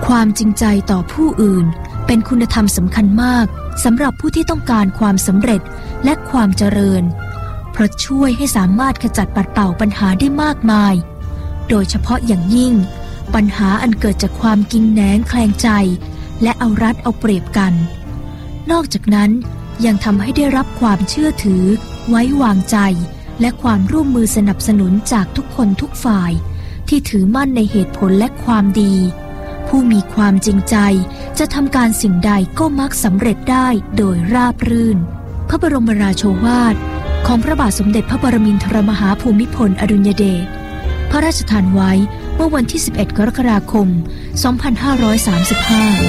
ความจริงใจต่อผู้อื่นเป็นคุณธรรมสำคัญมากสำหรับผู้ที่ต้องการความสำเร็จและความเจริญเพราะช่วยให้สามารถขจัดปัดเป่าปัญหาได้มากมายโดยเฉพาะอย่างยิ่งปัญหาอันเกิดจากความกินแหนงแคลงใจและเอารัดเอาเปรียบกันนอกจากนั้นยังทำให้ได้รับความเชื่อถือไว้วางใจและความร่วมมือสนับสนุนจากทุกคนทุกฝ่ายที่ถือมั่นในเหตุผลและความดีผู้มีความจริงใจจะทำการสิ่งใดก็มักสำเร็จได้โดยราบรื่นพระบรมราโชวาทของพระบาทสมเด็จพระปรมินทรมหาภูมิพลอดุลยเดชพระราชทานไว้เมื่อวันที่ 11 กรกฎาคม 2535